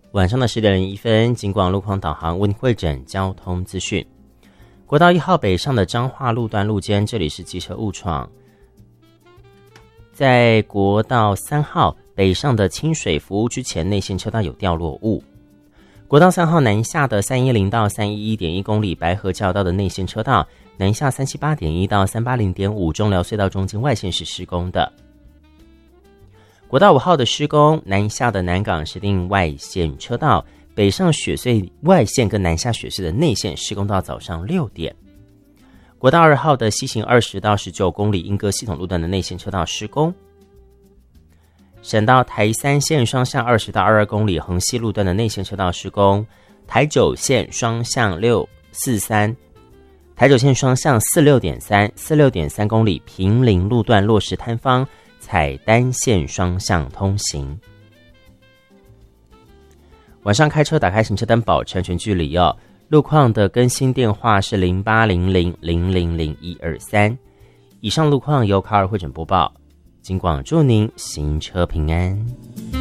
晚上的10点01分，警广路况导航为您汇整交通资讯。国道1号北上的彰化路段路肩，这里是机车误闯。在国道3号北上的清水服务区前内线车道有掉落物。国道3号南下的310到311.1公里白河交道的内线车道，南下378.1到380.5中寮隧道中间外线是施工的。国道5号的施工，南下的南港石碇外线车道，北上雪隧外线跟南下雪隧的内线施工到早上6点。国道2号的西行20到19公里莺歌系统路段的内线车道施工。省道台3线双向20到22公里横溪路段的内线车道施工，台9线双向643，台9线双向46.3、46.3公里平林路段落实摊方采单线双向通行。晚上开车打开行车灯保持安全距离哦。路况的更新电话是0800000123。以上路况由卡尔会诊播报。警广祝您行车平安。